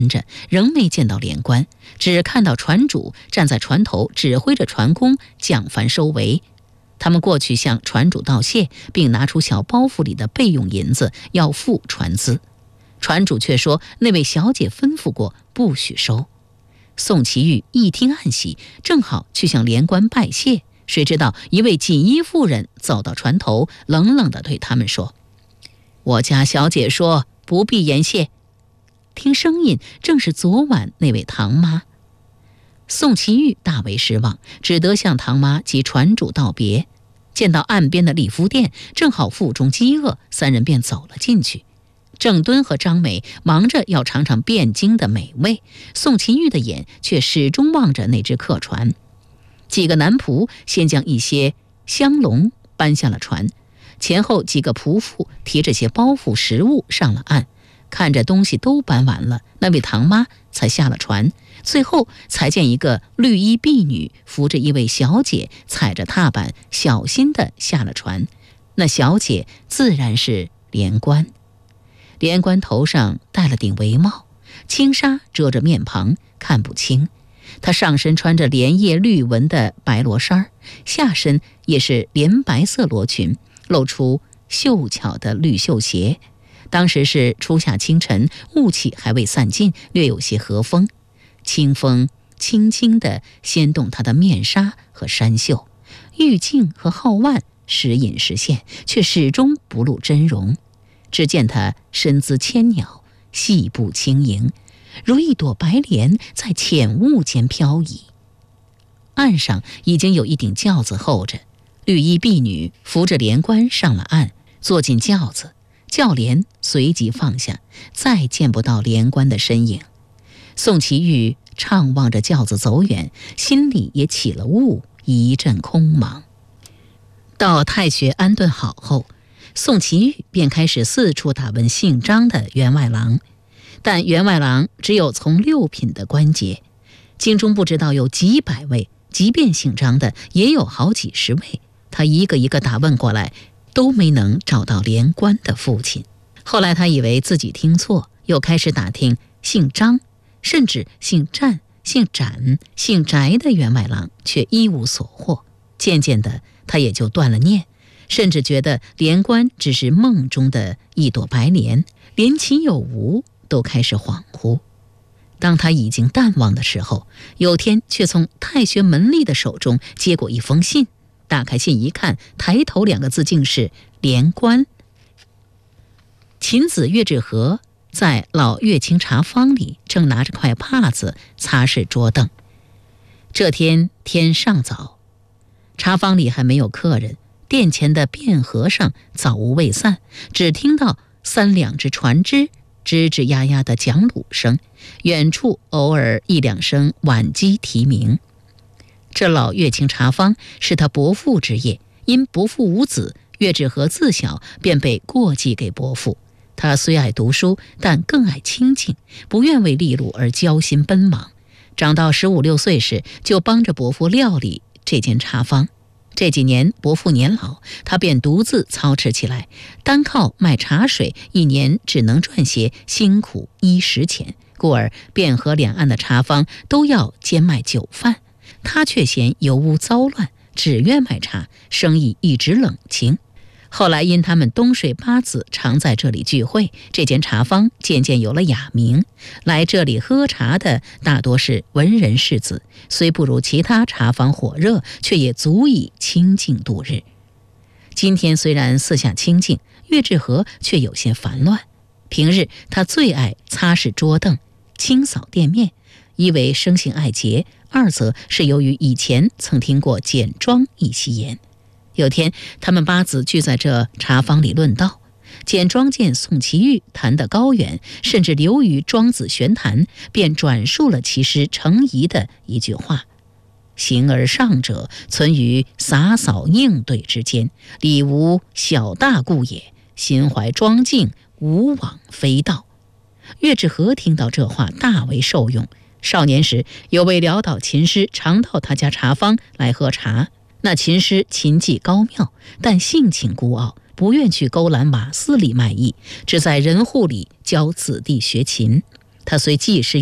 着，仍没见到连官，只看到船主站在船头指挥着船工降帆收围。他们过去向船主道谢，并拿出小包袱里的备用银子要付船资。船主却说那位小姐吩咐过不许收。宋祁煜一听暗喜，正好去向连官拜谢，谁知道一位锦衣妇人走到船头，冷冷地对他们说：“我家小姐说不必言谢。”听声音正是昨晚那位唐妈。宋祁煜大为失望，只得向唐妈及船主道别。见到岸边的礼服店，正好腹中饥饿，三人便走了进去。郑敦和张美忙着要尝尝汴京的美味，宋祁煜的眼却始终望着那只客船。几个男仆先将一些香笼搬下了船，前后几个仆妇提着些包袱食物上了岸。看着东西都搬完了，那位唐妈才下了船，最后才见一个绿衣婢女扶着一位小姐，踩着踏板小心地下了船。那小姐自然是连官。连官头上戴了顶围帽，轻纱遮着面庞，看不清。他上身穿着连叶绿纹的白罗衫，下身也是连白色罗裙，露出秀巧的绿绣鞋。当时是初夏清晨，雾气还未散尽，略有些和风，清风轻轻地掀动她的面纱和衫袖，玉颈和皓腕时隐时现，却始终不露真容。只见她身姿纤鸟，细步轻盈，如一朵白莲在浅雾间飘移。岸上已经有一顶轿子候着，绿衣婢女扶着连官上了岸，坐进轿子，轿帘随即放下，再见不到连官的身影。宋祁煜怅望着轿子走远，心里也起了雾，一阵空茫。到太学安顿好后，宋祁煜便开始四处打问姓张的员外郎，但员外郎只有从六品的官阶，京中不知道有几百位，即便姓张的也有好几十位，他一个一个打问过来，都没能找到连官的父亲。后来他以为自己听错，又开始打听姓张，甚至姓战、姓展、姓翟的员外郎，却一无所获。渐渐的，他也就断了念，甚至觉得连官只是梦中的一朵白莲，连其有无都开始恍惚。当他已经淡忘的时候，有天却从太学门吏的手中接过一封信，打开信一看，抬头两个字竟是连官。秦子岳志和在老乐清茶坊里正拿着块帕子擦拭桌凳。这天天尚早，茶坊里还没有客人，殿前的汴河上早无未散，只听到三两只船只吱吱呀呀的讲鲁声，远处偶尔一两声挽鸡啼鸣。这老乐清茶坊是他伯父之业，因伯父无子，岳志和自小便被过继给伯父。他虽爱读书，但更爱清静，不愿为利禄而焦心奔忙。长到15、16岁时，就帮着伯父料理这间茶坊。这几年伯父年老，他便独自操持起来，单靠卖茶水，一年只能赚些辛苦10钱，故而汴河两岸的茶坊都要兼卖酒饭。他却嫌油污糟乱，只愿卖茶，生意一直冷清。后来因他们东水八子常在这里聚会，这间茶坊渐渐有了雅名。来这里喝茶的大多是文人士子，虽不如其他茶坊火热，却也足以清静度日。今天虽然四下清静，岳志和却有些烦乱。平日他最爱擦拭桌凳，清扫店面，一为生性爱洁，二则是由于以前曾听过简庄一席言。有天他们八子聚在这茶坊里论道，简庄见宋祁煜谈得高远，甚至流于庄子玄谈，便转述了其师程颐的一句话：形而上者，存于洒扫应对之间，理无小大故也，心怀庄静，无往非道。岳志和听到这话大为受用，少年时有位潦倒琴师常到他家茶坊来喝茶。那琴师琴技高妙，但性情孤傲，不愿去勾栏瓦肆里卖艺，只在人户里教子弟学琴。 他虽既是